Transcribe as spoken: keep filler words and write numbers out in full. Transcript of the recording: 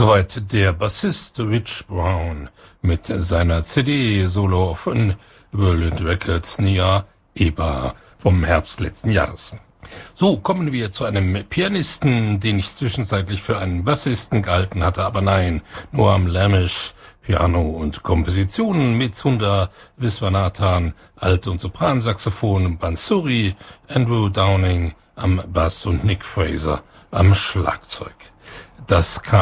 Soweit der Bassist Rich Brown mit seiner C D Solo von Whirlwind Records, Nia Eber vom Herbst letzten Jahres. So, kommen wir zu einem Pianisten, den ich zwischenzeitlich für einen Bassisten gehalten hatte, aber nein, Noam Lamesh, Piano und Kompositionen mit Sundar Viswanathan, Alt- und Sopransaxophon, Bansuri, Andrew Downing am Bass und Nick Fraser am Schlagzeug. Das kam